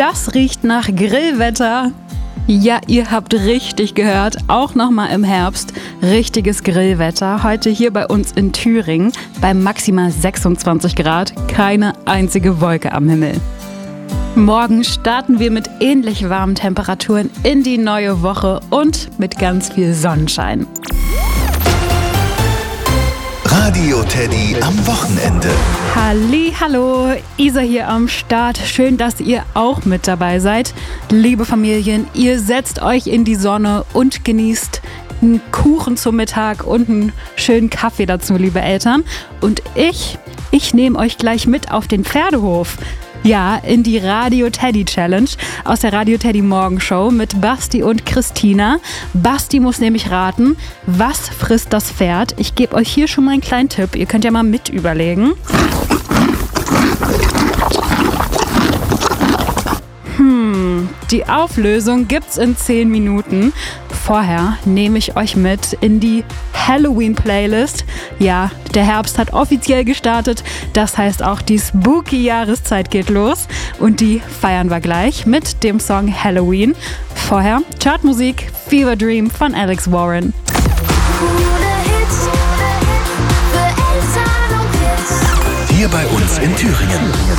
Das riecht nach Grillwetter. Ja, ihr habt richtig gehört, auch nochmal im Herbst. Richtiges Grillwetter. Heute hier bei uns in Thüringen bei maximal 26 Grad. Keine einzige Wolke am Himmel. Morgen starten wir mit ähnlich warmen Temperaturen in die neue Woche und mit ganz viel Sonnenschein. Radio Teddy am Wochenende. Hallo, Isa hier am Start. Schön, dass ihr auch mit dabei seid. Liebe Familien, ihr setzt euch in die Sonne und genießt einen Kuchen zum Mittag und einen schönen Kaffee dazu, liebe Eltern. Und ich nehme euch gleich mit auf den Pferdehof. Ja, in die Radio Teddy Challenge aus der Radio Teddy Morgenshow mit Basti und Christina. Basti muss nämlich raten, was frisst das Pferd? Ich gebe euch hier schon mal einen kleinen Tipp. Ihr könnt ja mal mit überlegen. Die Auflösung gibt's in 10 Minuten. Vorher nehme ich euch mit in die Halloween-Playlist. Ja, der Herbst hat offiziell gestartet. Das heißt auch, die Spooky-Jahreszeit geht los. Und die feiern wir gleich mit dem Song Halloween. Vorher Chartmusik Fever Dream von Alex Warren. Hier bei uns in Thüringen.